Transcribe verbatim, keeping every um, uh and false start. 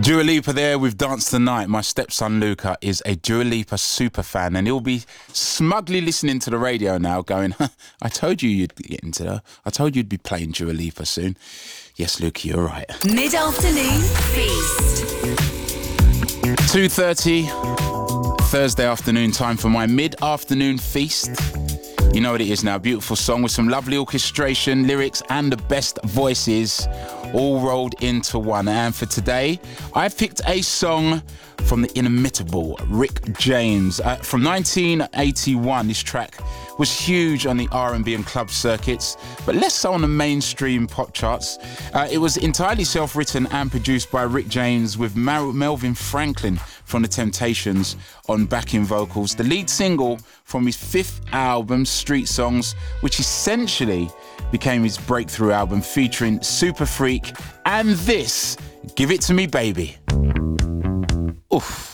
Dua Lipa there with Dance the Night. My stepson Luca is a Dua Lipa super fan, and he'll be smugly listening to the radio now going, huh, I told you you'd get into her. I told you you'd be playing Dua Lipa soon. Yes, Luca, you're right. Mid-afternoon feast. two thirty, Thursday afternoon, time for my mid-afternoon feast. You know what it is now, beautiful song with some lovely orchestration, lyrics and the best voices all rolled into one. And for today, I've picked a song from the inimitable Rick James. Uh, from nineteen eighty-one, this track was huge on the R and B and club circuits, but less so on the mainstream pop charts. Uh, it was entirely self-written and produced by Rick James with Mar- Melvin Franklin from The Temptations on backing vocals. The lead single from his fifth album, Street Songs, which essentially became his breakthrough album featuring Super Freak and this, Give It To Me Baby. Oof.